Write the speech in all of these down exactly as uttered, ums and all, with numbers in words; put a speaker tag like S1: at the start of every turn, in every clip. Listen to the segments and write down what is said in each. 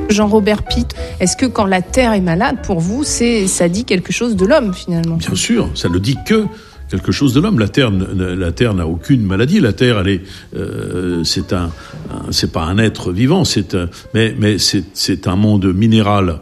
S1: Jean-Robert Pitt, est-ce que quand la Terre est malade, pour vous, c'est, ça dit quelque chose de l'homme, finalement ?
S2: Bien sûr, ça ne dit que quelque chose de l'homme. La Terre, la Terre n'a aucune maladie. La Terre, elle est, euh, c'est un, un, c'est pas un être vivant, c'est un, mais, mais c'est, c'est un monde minéral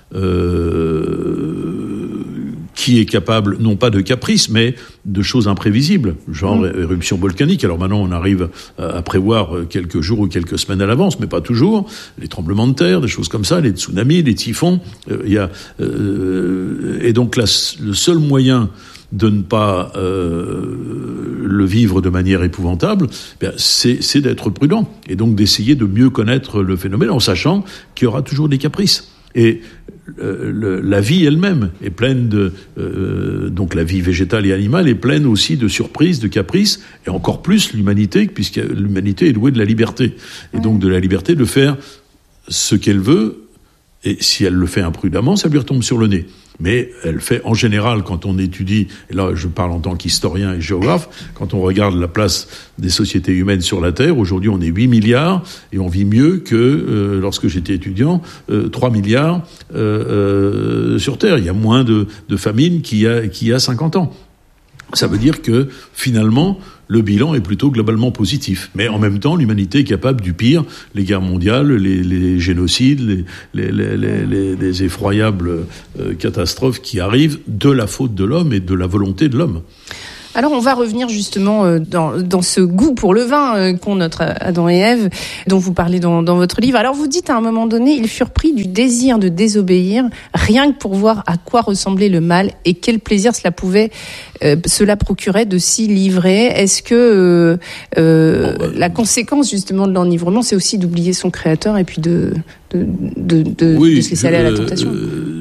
S2: euh, qui est capable, non pas de caprices, mais de choses imprévisibles, genre mmh. éruption volcanique. Alors maintenant, on arrive à prévoir quelques jours ou quelques semaines à l'avance, mais pas toujours. Les tremblements de terre, des choses comme ça, les tsunamis, les typhons. Il euh, y a euh, et donc la, le seul moyen de ne pas euh, le vivre de manière épouvantable, bien, c'est, c'est d'être prudent et donc d'essayer de mieux connaître le phénomène en sachant qu'il y aura toujours des caprices. Et euh, le, la vie elle-même est pleine de... Euh, donc la vie végétale et animale est pleine aussi de surprises, de caprices, et encore plus l'humanité, puisque l'humanité est douée de la liberté. Et donc de la liberté de faire ce qu'elle veut, et si elle le fait imprudemment, ça lui retombe sur le nez. Mais elle fait, en général, quand on étudie, et là je parle en tant qu'historien et géographe, quand on regarde la place des sociétés humaines sur la Terre, aujourd'hui on est huit milliards, et on vit mieux que, euh, lorsque j'étais étudiant, euh, trois milliards euh, euh, sur Terre. Il y a moins de, de famine qu'il y a, qu'il y a cinquante ans. Ça veut dire que, finalement, le bilan est plutôt globalement positif. Mais en même temps, l'humanité est capable du pire, les guerres mondiales, les, les génocides, les, les, les, les, les, les effroyables euh, catastrophes qui arrivent de la faute de l'homme et de la volonté de l'homme.
S1: Alors, on va revenir justement euh, dans, dans ce goût pour le vin euh, qu'ont notre Adam et Ève, dont vous parlez dans, dans votre livre. Alors, vous dites à un moment donné, ils furent pris du désir de désobéir, rien que pour voir à quoi ressemblait le mal et quel plaisir cela pouvait, euh, cela procurait de s'y livrer. Est-ce que euh, euh, oh, bah, la conséquence justement de l'enivrement, c'est aussi d'oublier son créateur et puis de, de, de, de,
S2: oui,
S1: de se laisser aller à la tentation ?
S2: euh,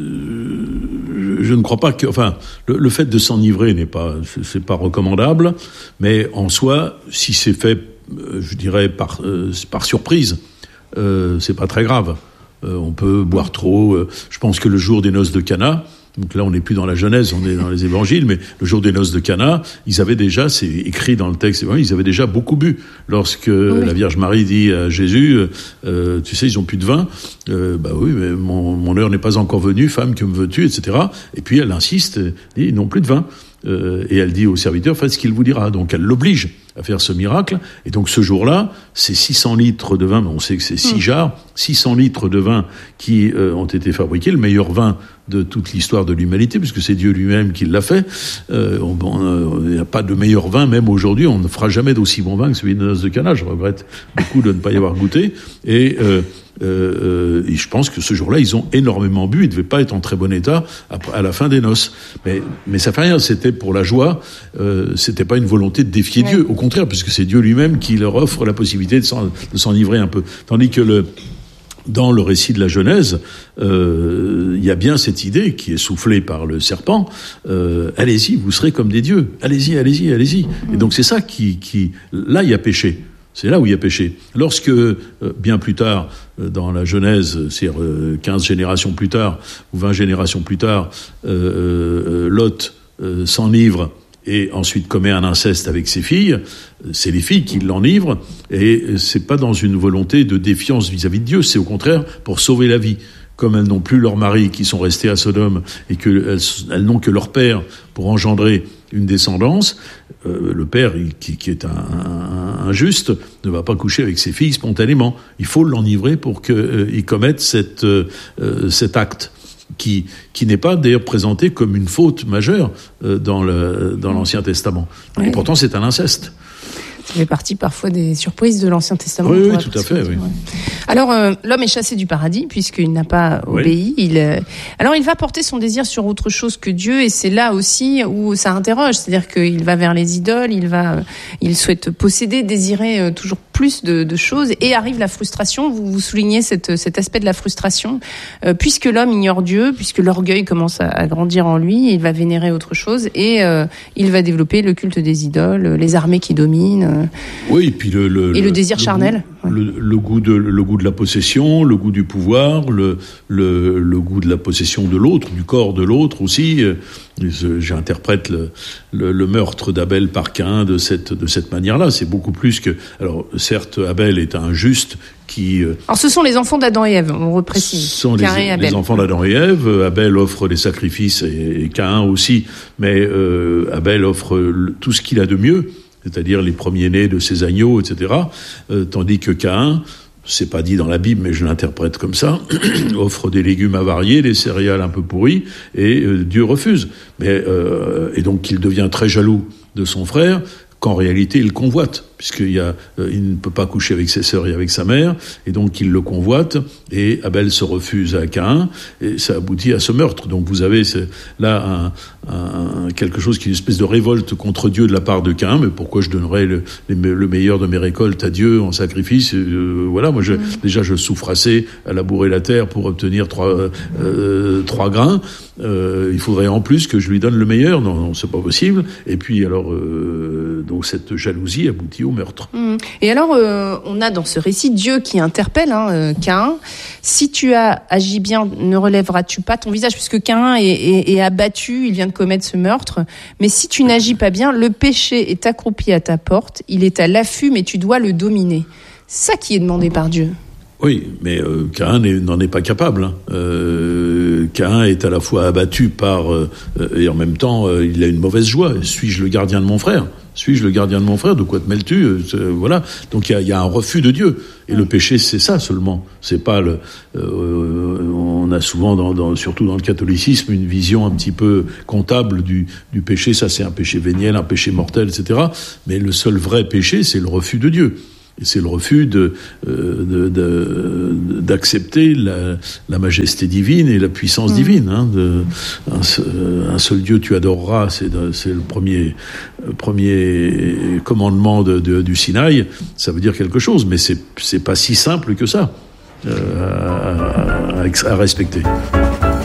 S2: Je ne crois pas que, enfin, le, le fait de s'enivrer n'est pas, c'est pas recommandable, mais en soi, si c'est fait, je dirais par euh, par surprise, euh, c'est pas très grave. Euh, on peut boire trop. Euh, je pense que le jour des noces de Cana, donc là on n'est plus dans la Genèse, on est dans les Évangiles, mais le jour des noces de Cana, ils avaient déjà, c'est écrit dans le texte, ils avaient déjà beaucoup bu. Lorsque oui. la Vierge Marie dit à Jésus, euh, tu sais, ils ont plus de vin, euh, bah oui, mais mon, mon heure n'est pas encore venue, femme, que me veux-tu, et cetera. Et puis elle insiste, dit, ils n'ont plus de vin. Euh, et elle dit au serviteur, faites ce qu'il vous dira. Donc elle l'oblige à faire ce miracle. Et donc ce jour-là, c'est six cents litres de vin, mais on sait que c'est six mmh. jarres, six cents litres de vin qui euh, ont été fabriqués, le meilleur vin de toute l'histoire de l'humanité, puisque c'est Dieu lui-même qui l'a fait. Euh, on, on, il n'y a pas de meilleur vin, même aujourd'hui, on ne fera jamais d'aussi bon vin que celui de noces de Cana. Je regrette beaucoup de ne pas y avoir goûté. Et euh, Euh, et je pense que ce jour-là, ils ont énormément bu. Ils ne devaient pas être en très bon état à, à la fin des noces. Mais, mais ça fait rien. C'était pour la joie. Euh, c'était pas une volonté de défier ouais. Dieu. Au contraire, puisque c'est Dieu lui-même qui leur offre la possibilité de, s'en, de s'enivrer un peu. Tandis que le, dans le récit de la Genèse, euh, il y a bien cette idée qui est soufflée par le serpent. Euh, allez-y, vous serez comme des dieux. Allez-y, allez-y, allez-y. Et donc c'est ça qui, qui, là, il y a péché. C'est là où il y a péché. Lorsque, euh, bien plus tard, euh, dans la Genèse, c'est-à-dire euh, quinze générations plus tard, ou vingt générations plus tard, euh, euh, Lot euh, s'enivre et ensuite commet un inceste avec ses filles, c'est les filles qui l'enivrent, et c'est pas dans une volonté de défiance vis-à-vis de Dieu, c'est au contraire pour sauver la vie. Comme elles n'ont plus leurs maris qui sont restés à Sodome et qu'elles elles n'ont que leur père pour engendrer une descendance, euh, le père, qui, qui est un, un, un juste, ne va pas coucher avec ses filles spontanément. Il faut l'enivrer pour qu'il euh, commette cette, euh, cet acte qui, qui n'est pas d'ailleurs présenté comme une faute majeure euh, dans, le, dans l'Ancien Testament. Oui. Et pourtant, c'est un inceste.
S1: Ça fait partie parfois des surprises de l'Ancien Testament.
S2: Oui, oui, tout à fait. Oui.
S1: Alors, euh, l'homme est chassé du paradis puisqu'il n'a pas obéi. Oui. Il, euh... Alors, il va porter son désir sur autre chose que Dieu, et c'est là aussi où ça interroge. C'est-à-dire qu'il va vers les idoles, il va, euh, il souhaite posséder, désirer euh, toujours plus de, de choses, et arrive la frustration. Vous, vous soulignez cette, cet aspect de la frustration, euh, puisque l'homme ignore Dieu, puisque l'orgueil commence à, à grandir en lui, il va vénérer autre chose, et euh, il va développer le culte des idoles, les armées qui dominent.
S2: Oui, et puis le, le,
S1: et le désir
S2: le
S1: charnel.
S2: Goût,
S1: Ouais.
S2: Le, le goût de le goût de la possession, le goût du pouvoir, le le, le goût de la possession de l'autre, du corps de l'autre aussi. J'interprète le, le, le meurtre d'Abel par Caïn de cette de cette manière-là. C'est beaucoup plus que. Alors certes, Abel est un juste qui.
S1: Alors ce sont les enfants d'Adam et Ève. On reprécise.
S2: Ce sont les, les enfants d'Adam et Ève. Abel offre les sacrifices et, et Caïn aussi, mais euh, Abel offre le, tout ce qu'il a de mieux, c'est-à-dire les premiers-nés de ses agneaux, et cetera. Euh, tandis que Caïn, c'est pas dit dans la Bible, mais je l'interprète comme ça, offre des légumes avariés, des céréales un peu pourries, et euh, Dieu refuse. Mais euh, et donc il devient très jaloux de son frère, qu'en réalité il convoite, puisqu'il y a, euh, il ne peut pas coucher avec ses sœurs et avec sa mère, et donc il le convoite, et Abel se refuse à Caïn, et ça aboutit à ce meurtre. Donc vous avez là un, un, quelque chose qui est une espèce de révolte contre Dieu de la part de Caïn. Mais pourquoi je donnerais le, le meilleur de mes récoltes à Dieu en sacrifice? euh, Voilà, moi je, mmh. déjà je souffre assez à labourer la terre pour obtenir trois, euh, trois grains. Euh, il faudrait en plus que je lui donne le meilleur. Non, non, c'est pas possible. Et puis alors, euh, donc cette jalousie aboutit au meurtre.
S1: Mmh. Et alors, euh, on a dans ce récit Dieu qui interpelle hein, Caïn. Si tu as agi bien, ne relèveras-tu pas ton visage, puisque Caïn est, est, est abattu, il vient de commettre ce meurtre. Mais si tu n'agis pas bien, le péché est accroupi à ta porte, il est à l'affût, mais tu dois le dominer. C'est ça qui est demandé par Dieu.
S2: Oui, mais euh, Caïn n'en est pas capable. Hein. Euh, Caïn est à la fois abattu par euh, et en même temps euh, il a une mauvaise joie. Suis-je le gardien de mon frère ? Suis-je le gardien de mon frère ? De quoi te mêles-tu ? euh, Voilà. Donc il y a, y a un refus de Dieu. Et le péché, c'est ça seulement. C'est pas le. Euh, on a souvent, dans, dans, surtout dans le catholicisme, une vision un petit peu comptable du, du péché. Ça, c'est un péché véniel, un péché mortel, et cetera. Mais le seul vrai péché, c'est le refus de Dieu. Et c'est le refus de, euh, de, de, d'accepter la, la majesté divine et la puissance mmh. divine. Hein, de, un, un seul Dieu tu adoreras, c'est, c'est le premier, premier commandement de, de, du Sinaï. Ça veut dire quelque chose, mais c'est, c'est pas si simple que ça euh, à, à, à respecter.